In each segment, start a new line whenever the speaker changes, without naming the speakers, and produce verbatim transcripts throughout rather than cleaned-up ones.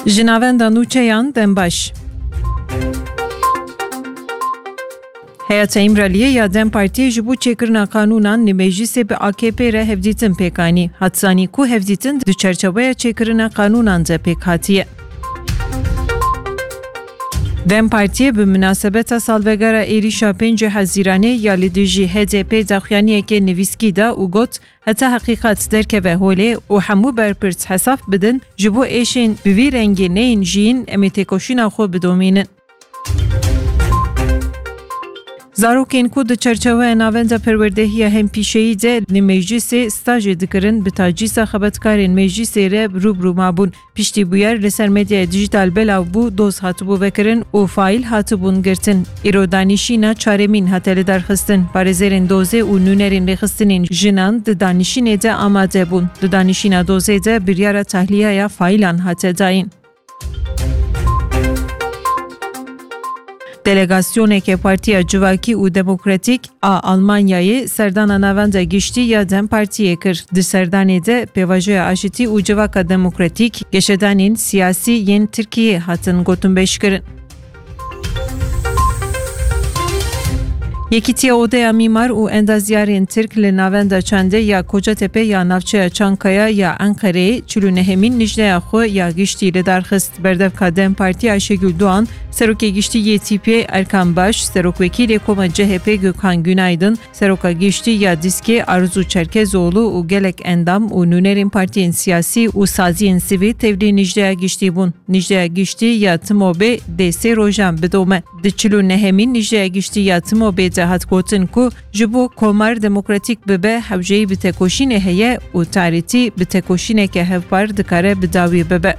Jinavenda nûçeyan dembaş. Heyeta İmraliye ya Dem Partiye ji bo çêkirina kanûnan li meclisê bi A K P re hevdîtin pêkanî. Hatsanî ku hevdîtin di çerçebeya çêkirina kanûnan de pêk hatiye. Dem Partiye bi münasebeta salvegera êrîşa pêncî Hezîranê ya li dijî H D P daxuyaniyekê nivîskî da û got heta heqîqat derkeve holê û hemû berpirt hesaf bidin ji bo êşên bi vî rengê neyên jiyîn em ê têkoşîna xwe bidomînin. Zarokên ku di çerçeveya navenda perwerdehiya hempîşeyî de li meclisê stajê dikirin bi tacîsa xebetkarên meclisê re rûbirû mabûn. Piştî bûyer li ser medyaya dijîtal belav bû doz hatibû vekirin û faîl hatibûn girtin. Îro danîşîna çaremîn hate li derxistin. Parêzerên dozê û nûnerên rêxistinên jinan di danîşînê de amade bûn. Di danîşîna dozê de biryara tahliyeya faîlan hate dayîn. Delegasyoneke Partiya Civakî û Demokratîk a Almanyayê serdana navenda giştî ya Dem Partiyê kir. Di serdanê de pêvajoya aşitî û Civaka Demokratîk geşedanên siyasî yên Tirkiyeyê hatin gotinbêjkirin. Yekîtiya Odeya Mîmar û Endazyarên Tirk li navenda çandê ya Kocatepe ya navçeya Çankaya ya Enqereyê çil û nehemîn nijdeya xwe ya giştî li darxist. Berdevka Dem Partiya Ayşegül Doğan, Serokê Giştî Yê T P Erkan Baş, Serokwekîlê Koma C H P Gökhan Günaydın, Seroka Giştî ya Diskê Arzu Çerkezoğlu û gelek endam û nûnerên partiyên siyasî û saziyên sivî tevlî nijdeya giştî bûn. Nijdeya giştî ya Timobê dê sê rojan bidome. Di çil û nehemîn nijdeya giştî ya Timobê de hat gotin ku ji bo komar demokratîk bibe hewjeyî bi tekoşînê heye û tarîtî bi tekoşîneke hevpar dikare bi dawî bibe.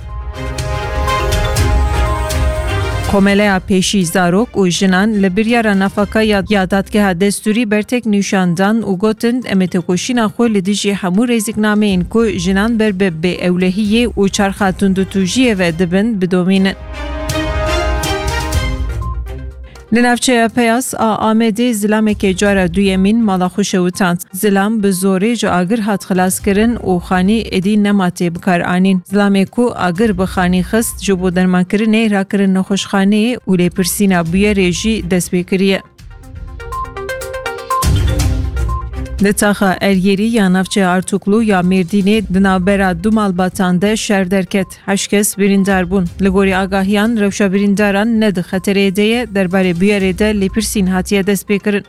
Komeleya Pêşî Zarok û jinan li biryara nafaka ya dadgeha destûrî bertek nîşandan û gotin em ê tekoşîna xwe li dijî hemû rêzîknameyên ku jinan ber bi bêewlehiyê û çarxa tundutûjiyê ve dibin bidomînin. Li navçeya Peyas a Amedê zilamekê cara duyemîn mala xwe şewitand. Zilam bi zorê ji agir hat xilaskirin û xanî êdî nematê bikar anîn. Zilamê ku agir bi xanî xist ji bo dermankirinê rakirin nexweşxaneyê û lêpirsîna bûyerê jî dest pê kiriye. Li taxa Eryerî ya navçeya Artuklu ya Mêrdînê di navbera du malbatan de şer derket. Heşt kes birîndar bûn. Li gorî agahiyan rewşa birîndaran ne di xeterê de ye derbarê bûyerê de lêpirsîn hatiye dest pê kirin.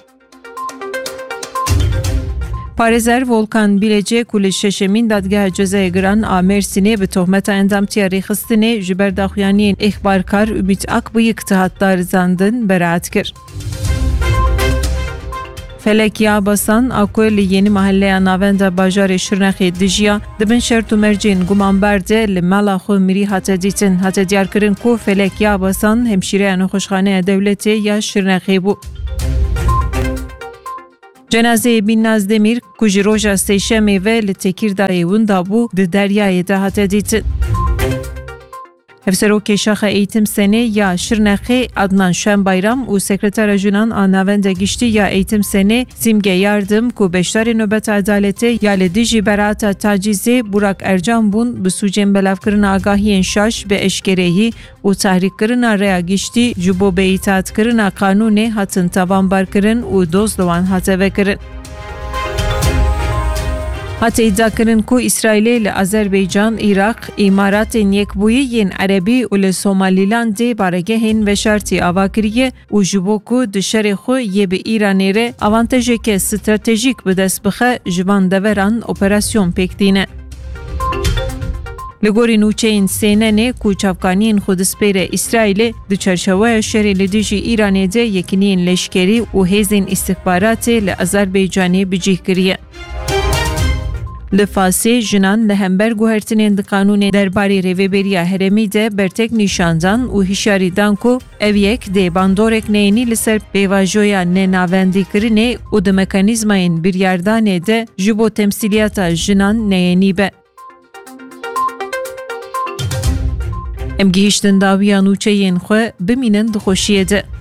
Parêzer Volkan Bilece ku li şeşemîn dadgeha cezayê giran a Mêrsînê bi tohmeta endamtiya rêxistinê ji ber daxuyaniyên îxbarkar Ümit Akbıyık tihat darizandin beraat kir. Felek ya basan akoy li yeni mahalleya navenda bajarê Şirnexê dijiya dibin şert û mercên gumanber de li mala xwe mirî hate dîtin. Hate diyarkirin ku Felek ya basan hemşîreya nexweşxaneya dewletê ya Şirnexê bû. Cenazeyê Binnaz Demîr ku ji roja sêşemê ve li Têkîrdayê winda bû di deryayê de hate dîtin. Hevserokê Şaxa Eğitim Senê ya Şirnexê Adnan Şenbayram û sekretera jinan a navenda giştî ya Eğitim Senê Simge Yardım ku beşdarê nöbet adaletê ya li dijî berata tacîzê Burak Ercan bûn bi sûcên belavkirina agahiyên şaş bi eşkereyî û tehrîkkirina rêya giştî ji bo bêîtaatkirina kanûnê hatin tavanbarkirin û doz li wan hate vekirin. Hate iddiakirin ku İsrailê li Azerbaycan, Irak, îmaratên Yekbûyî yên Erebî û li Somalilandê baregehên veşartî ava kiriye û ji bo ku di şerê xwe yê bi Îranê re avantejeke stratejîk bi dest bixe ji van deveran operasyon pêk dîne. Li gorî nûçeyên Sênenê ku çavkaniyên Xwedîspêrê İsraîlê di çerçeveya şerê li dijî Îranê de yekîniyên leşkerî û hêzên îstixbaratê li Azerbaycanê bicih kiriye. Li Fasê jinan li hember guhertinên di kanûnê derbarê rêveberiya herêmî de bertek nîşandan û hişyarî dan ku ev yek dê bandorek neyînî li ser pêvajoya nenavendîkirinê û di mekanîzmayên biryardanê de ji bo temsîliyata jinan neyênî be. Em gihîştin dawiya nûçeyên xwe bimînin dixweşiyê de.